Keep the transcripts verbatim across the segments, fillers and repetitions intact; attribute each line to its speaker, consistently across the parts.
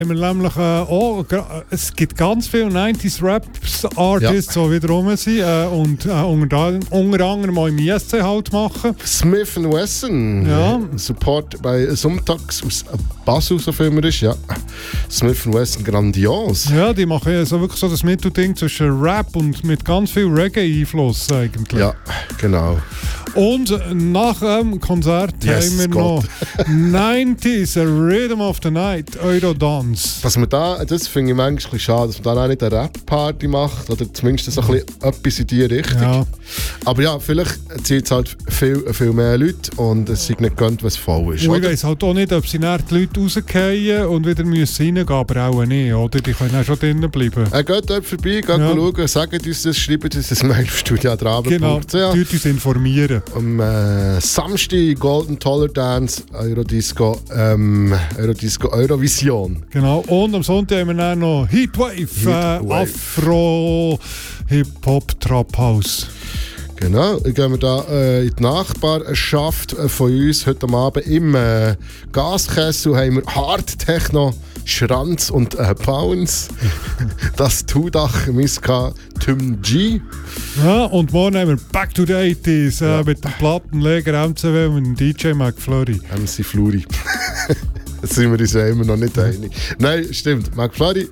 Speaker 1: Wir nämlich, äh, oh, es gibt ganz viele neunziger-Raps-Artists, ja, die wieder rum sind äh, und äh, unter, unter anderem auch im I S C halt machen.
Speaker 2: Smith and Wesson,
Speaker 1: ja.
Speaker 2: Support bei Sumtax aus Basel, so viel man ist, ja. Smith and Wesson, grandios.
Speaker 1: Ja, die machen ja so wirklich so das Mittelding zwischen Rap und mit ganz viel Reggae-Einfluss eigentlich.
Speaker 2: Ja, genau.
Speaker 1: Und nach dem Konzert
Speaker 2: yes,
Speaker 1: haben wir
Speaker 2: Gott.
Speaker 1: noch neunziger Rhythm of the Night, Eurodance.
Speaker 2: Dass man da, das finde ich manchmal ein bisschen schade, dass man da auch nicht eine Rap-Party macht oder zumindest so ein bisschen etwas in die Richtung.
Speaker 1: Ja.
Speaker 2: Aber ja, vielleicht zieht es halt viel, viel mehr Leute und es ist nicht gönnt, was voll ist.
Speaker 1: Und ich weiss halt auch nicht, ob sie nachher die Leute rausgehen und wieder müssen reingehen, aber auch nicht, oder? Die können auch schon drinnen bleiben.
Speaker 2: Äh, geht dort vorbei, geht ja. schauen, sagt uns das, schreibt uns das Mail auf studio-drabe punkt c h.
Speaker 1: Genau, tut uns informieren.
Speaker 2: Am äh, Samstag Golden Toller Dance, Eurodisco, ähm, Eurodisco Eurovision.
Speaker 1: Genau, und am Sonntag haben wir dann noch Heatwave, Heatwave. Äh, Afro, Hip-Hop, Trap House.
Speaker 2: Genau, dann gehen wir da äh, in die Nachbarschaft von uns heute Abend im äh, Gaskessel haben wir Hard Techno, Schranz und äh, Bounce. Das Tudach Miska Tim G.
Speaker 1: Ja, und morgen haben wir Back to the eighties äh,
Speaker 2: ja.
Speaker 1: mit dem Plattenleger M C W und dem D J McFlurry.
Speaker 2: M C Flurry. Da sind wir uns ja immer noch nicht einig. Nein, stimmt, McFlurry.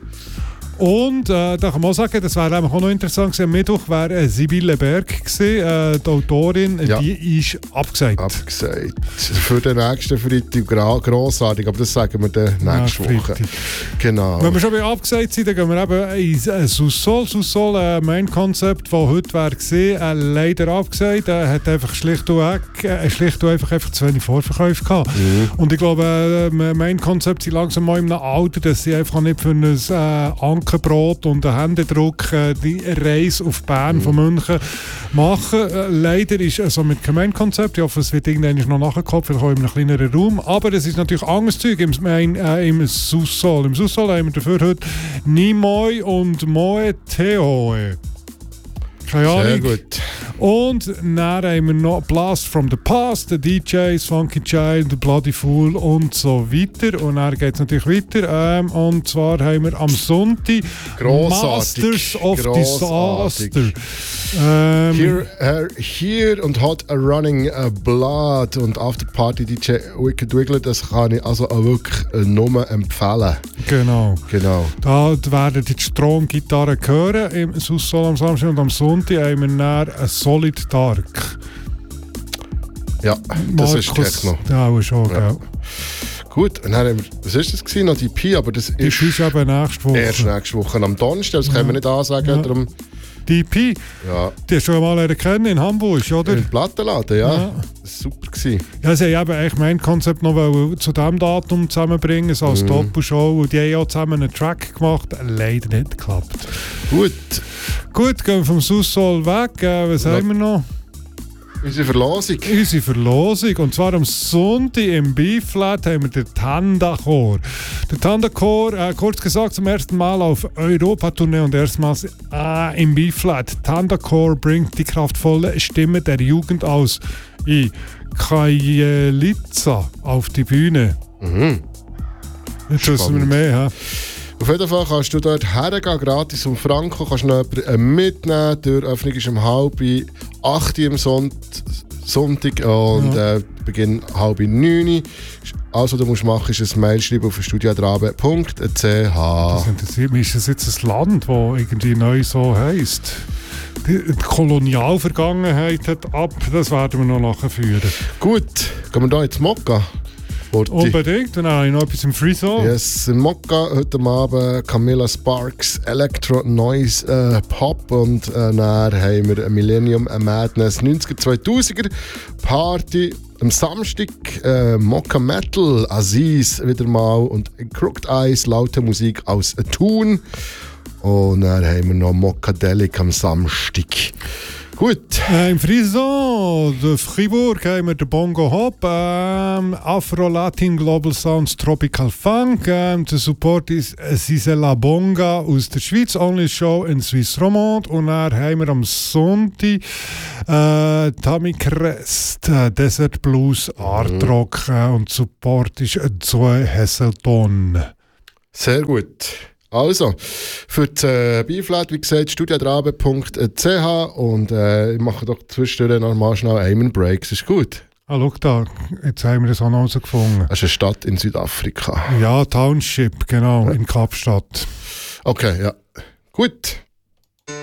Speaker 1: Und äh, da kann man auch sagen, das wäre auch noch interessant gewesen. Am Mittwoch wäre äh, Sibylle Berg gewesen, äh, die Autorin,
Speaker 2: ja.
Speaker 1: die ist abgesagt.
Speaker 2: Abgesagt. Für den nächsten Freitag grossartig, aber das sagen wir dann nächste ja, Woche. Genau.
Speaker 1: Wenn wir schon bei abgesagt sind, dann gehen wir eben ins äh, Sous-Sol. Sous-Sol, äh, Main Concept, das heute wäre gewesen, äh, leider abgesagt. Er äh, hat einfach schlicht und, weg, äh, schlicht und einfach, einfach zu wenig Vorverkäufe gehabt. Mhm. Und ich glaube, äh, Main Concept sind langsam mal in einem Alter, dass sie einfach nicht für ein äh, Ankerbrot und einen Händedruck äh, die Reise auf Bern mhm. von München machen. Äh, leider ist es so mit kein Main Concept. Ich hoffe, es wird irgendwann noch nachgekommen, vielleicht auch in einem kleineren Raum. Aber es ist natürlich anderes Zeug im, Main, äh, im Sous-Sol. Im Sous-Sol haben wir dafür heute Nimoy und Moe Teoe. Keine Ahnung.
Speaker 2: Sehr gut.
Speaker 1: Und dann haben wir noch Blast from the Past, The D Js, Funky Child, Bloody Fool und so weiter. Und dann geht es natürlich weiter. Ähm, und zwar haben wir am Sonntag
Speaker 2: Grossartig.
Speaker 1: Masters of
Speaker 2: Grossartig.
Speaker 1: Disaster. Ähm,
Speaker 2: Here, uh, here und Hot a Running uh, Blood und After Party D J Wicked Wiggler, das kann ich also auch wirklich uh, nur empfehlen.
Speaker 1: Genau.
Speaker 2: genau.
Speaker 1: Da werden die Stromgitarren hören im Sous-Sol am Samstag und am Sonntag haben wir dann ein Solid Dark.
Speaker 2: Ja, das
Speaker 1: Markus,
Speaker 2: ist Techno.
Speaker 1: Ja, schon,
Speaker 2: ja. Gut, und dann haben wir, was war das gewesen? Noch die Pi, aber das
Speaker 1: die
Speaker 2: ist,
Speaker 1: ist eben nächste Woche.
Speaker 2: Erst nächste Woche am Donnerstag, das ja. können wir nicht ansagen.
Speaker 1: Ja.
Speaker 2: Darum.
Speaker 1: Die Pi,
Speaker 2: ja.
Speaker 1: die hast du schon mal kennen in Hamburg, oder?
Speaker 2: Im Plattenladen, ja.
Speaker 1: ja.
Speaker 2: Das war super gewesen.
Speaker 1: Ja, sie haben eigentlich mein Konzept noch zu diesem Datum zusammenbringen, so als mm. Doppelshow. Und die haben auch zusammen einen Track gemacht, leider nicht geklappt.
Speaker 2: Gut.
Speaker 1: Gut, gehen wir vom Sous-Sol weg. Äh, was ja. haben wir noch?
Speaker 2: Unsere Verlosung.
Speaker 1: Unsere Verlosung. Und zwar am Sonntag im B-Flat haben wir den Tanda-Chor. Der Tanda-Chor, äh, kurz gesagt, zum ersten Mal auf Europa-Tournee und erstmals äh, im B-Flat. Tanda-Chor bringt die kraftvolle Stimme der Jugend aus in Kajelica auf die Bühne.
Speaker 2: Mhm.
Speaker 1: Jetzt wissen wir mehr. Ja?
Speaker 2: Auf jeden Fall kannst du dort hergehen, gratis um Franco, kannst noch jemanden mitnehmen. Die Öffnung ist um halb acht am Sonntag und ja. äh, Beginn halb neun. Also du musst machen, ist ein Mail schreiben auf studio-drabe punkt c h.
Speaker 1: Das interessiert mich. Ist das jetzt ein Land, das irgendwie neu so heisst? Die Kolonialvergangenheit hat ab, das werden wir noch nachführen.
Speaker 2: Gut, gehen wir da ins Mokka. Orti.
Speaker 1: Unbedingt, dann habe ich noch etwas im Freezone.
Speaker 2: Yes, in Mokka heute Abend Camilla Sparks, Electro Noise äh, Pop und äh, dann haben wir Millennium Madness neunziger zweitausender Party. Am Samstag äh, Mokka Metal, Aziz wieder mal und Crooked Eyes, laute Musik aus Thun. Und dann haben wir noch Mokkadelic am Samstag. Gut.
Speaker 1: Äh, Im Frison de Fribourg haben wir den Bongo Hop, ähm, Afro-Latin Global Sounds Tropical Funk. Ähm, der Support ist Sisela Bonga aus der Schweiz, Only Show in Swiss Romand. Und dann haben wir am Sonntag äh, Tammy Crest, äh, Desert Blues, Art Rock äh, und Support ist Zoe Hesselton.
Speaker 2: Sehr gut. Also, für die äh, Beiflat, wie gesagt, studiadrabe punkt c h und äh, ich mache doch zwischendurch noch mal schnell einen Break, das ist gut.
Speaker 1: Ah, schau da, jetzt haben wir das auch noch herausgefunden.
Speaker 2: Das ist eine Stadt in Südafrika.
Speaker 1: Ja, Township, genau, ja. In Kapstadt.
Speaker 2: Okay, ja. Gut.